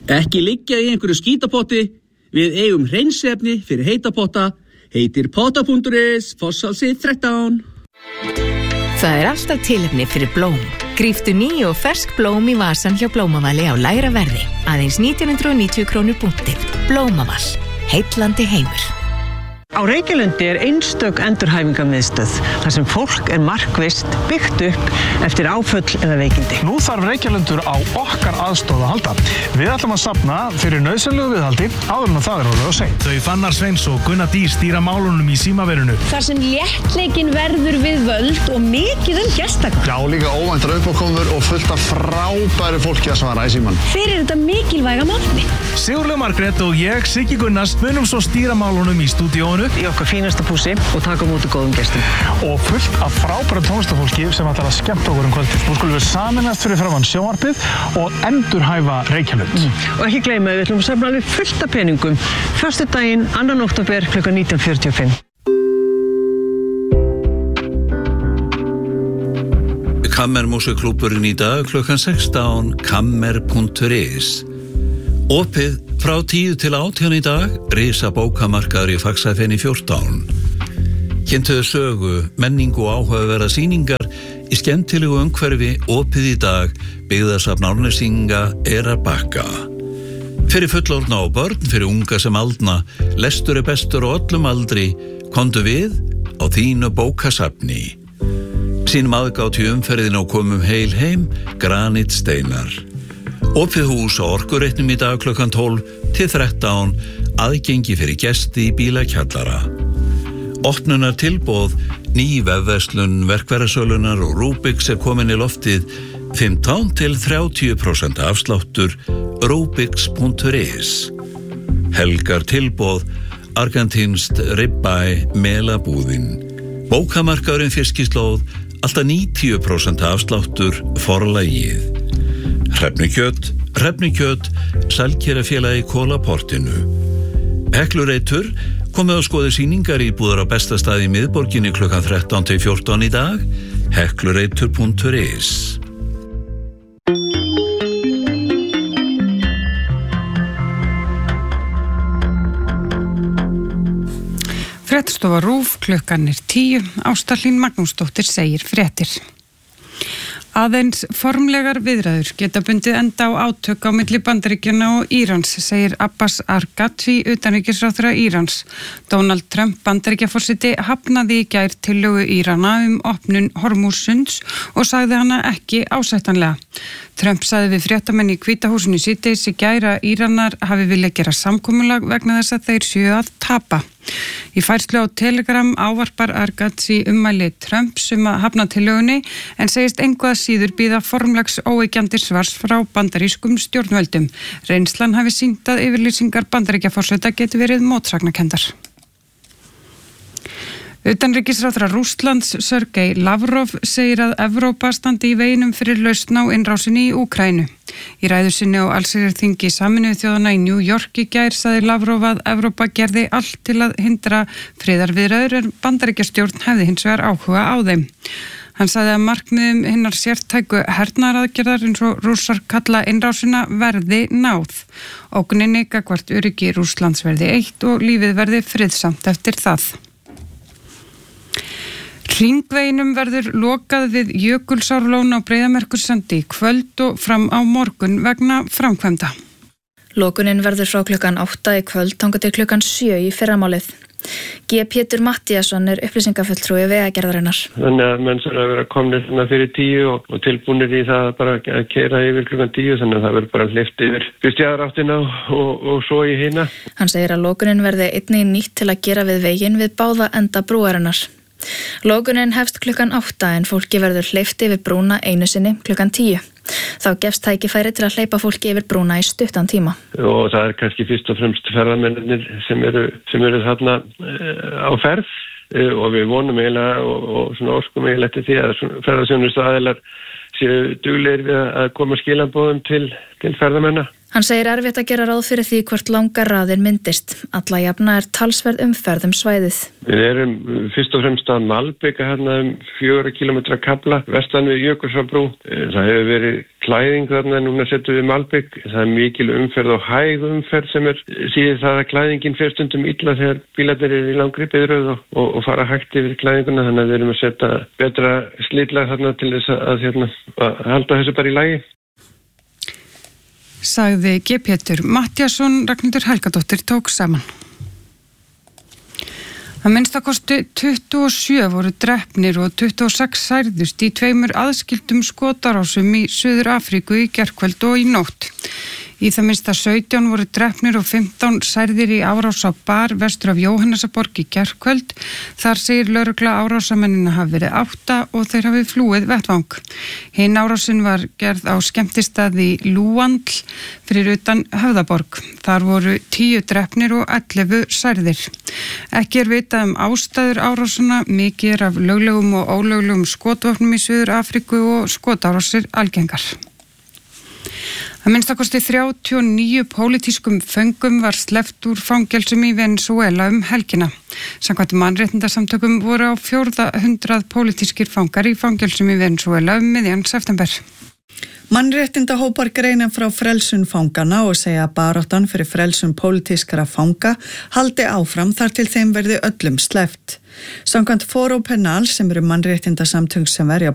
Ekki liggja í einhverju skítapotti, við eigum hreinsefni fyrir heitapotta, heitir potta.is, Fosshálsi 13. Það alltaf tilefni fyrir blóm. Gríptu ný og fersk blóm í vasan hjá Blómavali á lægra verði. Aðeins 1990 krónur punktið. Blómaval. Heitlandi heimur. Á Reykjalundi einstök endurhæfingarmiðstöð þar sem fólk markvisst byggt upp eftir áföll eða veikindi. Nú þarf Reykjalundur á okkar aðstoð að halda. Við ætlum að safna fyrir nauðsynlegu viðhaldi áður en það orðið á seint. Þau Fannar Sveins og Gunnar Dýr stýra málunum í símaverinu. Þar sem léttleikin verður við völd og mikið gestakar. Já, líka óvæntar uppákomur og fullt af frábæru fólki að svara í síman. Fyrir þetta mikilvæga málefni. Sigurlaug Margrét og ég, Siggi Gunnars, munum svo stýra málunum í stúdíónu í okkar fínasta pússi og taka á móti góðum gestum. Og fullt af frábæru tónlistafólki sem ætlar að skemmta okkur kvöldið. Nú skulum við sameinast fyrir framan sjónvarpið og endurhæfa Reykjalund. Og ekki gleyma, við ætlum að safna alveg fullt af peningum. Föstudaginn, 2. október kl. 19:45. Kammermúsíkklúbburinn í dag kl. 16, kammer.is. Opið frá 10 til 18 í dag, risa bókamarkaður í Faxafeni 14. Kynntuðu sögu, menningu og áhugaverða sýningar í skemmtilegu umhverfi, opið í dag, byggðasafn Árnesinga að bakka. Fyrir fullorðna og börn, fyrir unga sem aldna, lestur bestur á öllum aldri, komdu við á þínu bókasafni. Sínum aðgátt í umferðin og komum heil heim, granítsteinar. Opið hús á Orkureitnum í dag kl. 12 til 13, aðgengi fyrir gesti í bílakjallara. Opnunar tilboð, ný vefverslun, verkfærasölunar og Rubix komin í loftið, 15 til 30% afsláttur, Rubix.is. Helgar tilboð, argentínst ribeye melabúðin. Bókamarkaðurinn Fiskislóð, alltaf 90% afsláttur, forlagið. Hrefnukjöt, Sælkerafélagi Kólaportinu. Heklureitur, komið á skoði sýningar íbúðar á besta stað í miðborginni kl. 13 til 14 í dag, heklureitur.is. Fréttastofa RÚV, klukkan 10, Ásta Hlín Magnúsdóttir segir fréttir. Aðeins formlegar viðræður geta bundið enda á átök á milli Bandaríkjanna og Írans, segir Abbas Arghachi, utanríkisráðherra Írans. Donald Trump, Bandaríkjaforseti, hafnaði í gær tillögu Írana opnun Hormúzsunds og sagði hana ekki ásættanlega. Trump sagði við fréttamenn í Hvíta húsinu síðdegis í gær að Íranar hafi viljað gera samkomulag vegna þess að þeir séu að tapa. Í færslu á Telegram ávarpar Arghachi ummæli Trumps að hafna tillögunni en segist engu að síður bíða formlegs óyggjandi svars frá bandarískum stjórnvöldum. Reynslan hafi sýnt að yfirlýsingar Bandaríkjaforseta getur verið mótsagnakendar. Utanríkisráðherra Rússlands, Sergei Lavrov, segir að Evrópa standi í veginum fyrir lausn á innrásinni í Úkraínu. Í ræðu sinni á allsherjarþingi Sameinuðu þjóðanna í New York í gær sagði Lavrov að Evrópa gerði allt til að hindra friðarviðræður en Bandaríkjastjórn hefði hins vegar áhuga á þeim. Hann sagði að markmiðum hinnar sértæku hernaðaraðgerðar eins og Rússar kalla innrásina verði náð. Ógninni gagnvart öryggi Rússlands verði eitt og lífið verði friðsamt eftir það. Hringveginum verður lokað við Jökulsárlón á Breiðamerkursandi í kvöld og fram á morgun vegna framkvæmda. Lokunin verður frá klukkan 8 í kvöld þangað til klukkan 7 í fyrramálið. G. Pétur Mattíasson upplýsingafulltrúi Vegagerðarinnar. Þannig að menn þurfa að vera komnir fyrir 10 og tilbúnir í það bara að keyra yfir klukkan 10, þannig að það verður bara hleypt yfir Bystjaðaráttina og svo í hina. Hann segir að lokunin verði einnig nýtt til að gera við veginn við báða enda brúarinnar. Lokunin hefst klukkan 8 en fólki verður hleypt yfir brúna einu sinni klukkan 10. Þá gefst tækifæri til að hleypa fólki yfir brúna í stuttan tíma. Og það kannski fyrst og fremst ferðamennir sem eru þarna á ferð og við vonum eiginlega og svona óskum eiginlega eftir því að ferðaþjónustuaðilar séu duglegir við að koma skilaboðum til til ferðamenn. Hann segir erfitt að gera ráð fyrir því hvort langar raðir myndist. Alla jafna talsverð umferð svæðið. Við erum fyrst og fremst að malbika hérna 4 kilometra kafla vestan við Jökulsárbrú. Það hefur verið klæðing þarna, núna setjum við malbik. Það er mikil umferð og hæg umferð sem síðan það að klæðingin fer stundum illa þegar bílarnir eru í langri biðröð og fara hægt yfir klæðinguna. Þannig að við erum að setja betra slitlag þarna til þess að halda þessu bara í lagi. Sagði G. Pétur Matthíasson, Ragnhildur Helgadóttir tók saman. Að minnstakosti 27 voru drepnir og 26 særðust í 2 aðskildum skotarásum í Suður Afríku í gærkvöld og í nótt. Í það minnsta 17 voru drepnir og 15 særðir í árás á bar vestur af Jóhannesaborg í gærkvöld. Þar segir lögregla árásamennina hafi verið 8 og þeir hafi flúið vettvang. Hinn árásin var gerð á skemmtistaði Lúandl fyrir utan Höfðaborg. Þar voru 10 drepnir og 11 særðir. Ekki vitað ástæður árásana, mikið af löglegum og ólöglegum skotvopnum í Suður Afríku og skotárásir algengar. Að minnstakosti 39 pólitískum föngum var sleppt úr fangelsum í Venezuela helgina. Samkvæmt mannréttindasamtökum voru á 400 pólitískir fangar í fangelsum í Venezuela miðjan september. Mannréttindahópar greina frá frelsun fangana og segja að baráttan fyrir frelsun pólitískra fanga haldi áfram þar til þeim verði öllum sleppt. Samkvæmt Foro Penal sem eru mannréttindasamtök sem verja